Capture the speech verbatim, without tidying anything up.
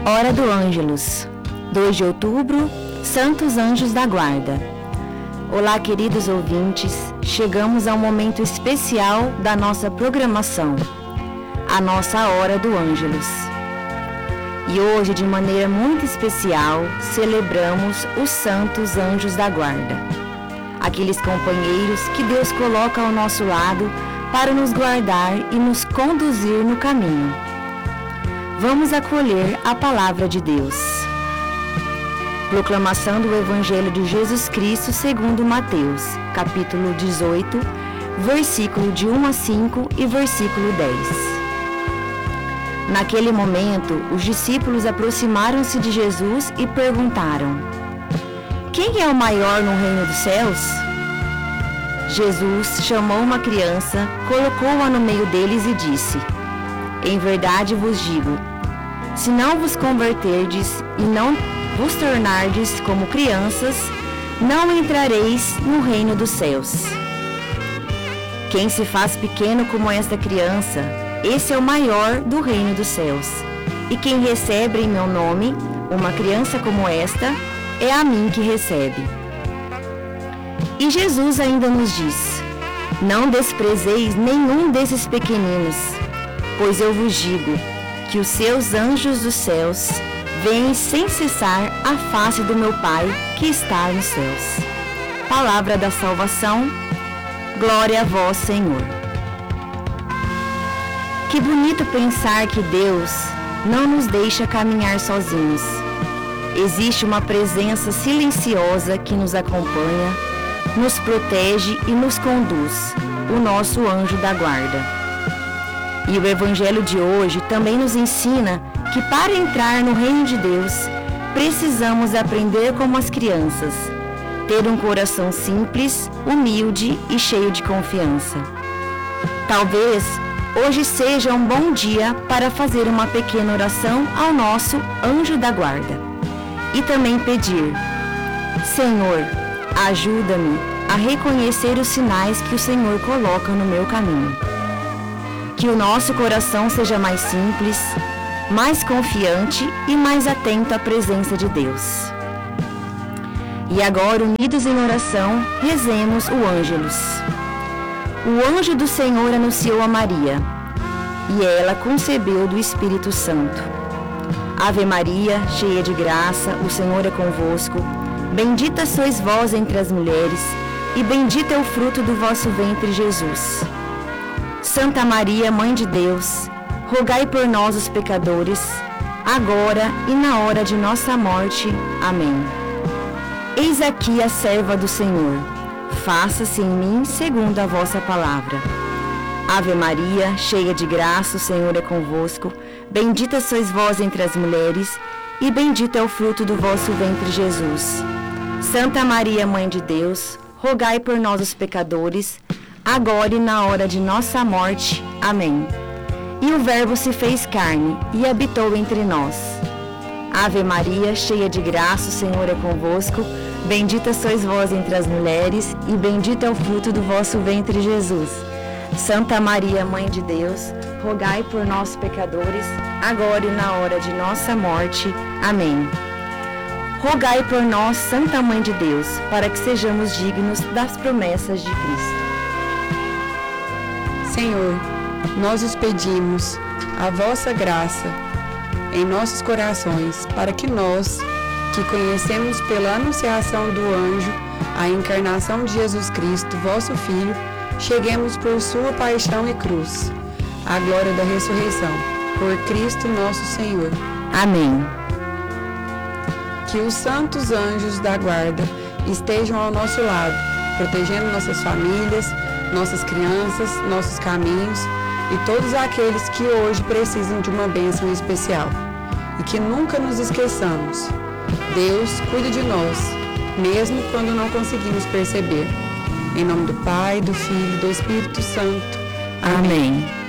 Hora do Ângelus, dois de outubro, Santos Anjos da Guarda. Olá, queridos ouvintes, chegamos a um momento especial da nossa programação, a nossa Hora do Ângelus. E hoje, de maneira muito especial, celebramos os Santos Anjos da Guarda, aqueles companheiros que Deus coloca ao nosso lado para nos guardar e nos conduzir no caminho. Vamos acolher a palavra de Deus. Proclamação do Evangelho de Jesus Cristo segundo Mateus, capítulo dezoito, versículo de um a cinco e versículo dez. Naquele momento, os discípulos aproximaram-se de Jesus e perguntaram: quem é o maior no reino dos céus? Jesus chamou uma criança, colocou-a no meio deles e disse: em verdade vos digo, se não vos converterdes e não vos tornardes como crianças, não entrareis no reino dos céus. Quem se faz pequeno como esta criança, esse é o maior do reino dos céus. E quem recebe em meu nome uma criança como esta, é a mim que recebe. E Jesus ainda nos diz: não desprezeis nenhum desses pequeninos, pois eu vos digo que os seus anjos dos céus veem sem cessar a face do meu Pai que está nos céus. Palavra da salvação, glória a vós, Senhor. Que bonito pensar que Deus não nos deixa caminhar sozinhos. Existe uma presença silenciosa que nos acompanha, nos protege e nos conduz, o nosso anjo da guarda. E o Evangelho de hoje também nos ensina que para entrar no reino de Deus, precisamos aprender como as crianças, ter um coração simples, humilde e cheio de confiança. Talvez hoje seja um bom dia para fazer uma pequena oração ao nosso anjo da guarda e também pedir: Senhor, ajuda-me a reconhecer os sinais que o Senhor coloca no meu caminho. Que o nosso coração seja mais simples, mais confiante e mais atento à presença de Deus. E agora, unidos em oração, rezemos o Ângelus. O anjo do Senhor anunciou a Maria, e ela concebeu do Espírito Santo. Ave Maria, cheia de graça, o Senhor é convosco. Bendita sois vós entre as mulheres, e bendito é o fruto do vosso ventre, Jesus. Santa Maria, Mãe de Deus, rogai por nós, os pecadores, agora e na hora de nossa morte. Amém. Eis aqui a serva do Senhor. Faça-se em mim segundo a vossa palavra. Ave Maria, cheia de graça, o Senhor é convosco. Bendita sois vós entre as mulheres, e bendito é o fruto do vosso ventre, Jesus. Santa Maria, Mãe de Deus, rogai por nós, os pecadores, agora e na hora de nossa morte. Amém. E o Verbo se fez carne e habitou entre nós. Ave Maria, cheia de graça, o Senhor é convosco. Bendita sois vós entre as mulheres, e bendito é o fruto do vosso ventre, Jesus. Santa Maria, Mãe de Deus, rogai por nós, pecadores, agora e na hora de nossa morte. Amém. Rogai por nós, Santa Mãe de Deus, para que sejamos dignos das promessas de Cristo. Senhor, nós os pedimos a vossa graça em nossos corações, para que nós, que conhecemos pela anunciação do anjo a encarnação de Jesus Cristo, vosso Filho, cheguemos por sua paixão e cruz, à glória da ressurreição, por Cristo nosso Senhor. Amém. Que os santos anjos da guarda estejam ao nosso lado, protegendo nossas famílias, nossas crianças, nossos caminhos e todos aqueles que hoje precisam de uma bênção especial. E que nunca nos esqueçamos: Deus cuida de nós, mesmo quando não conseguimos perceber. Em nome do Pai, do Filho e do Espírito Santo. Amém. Amém.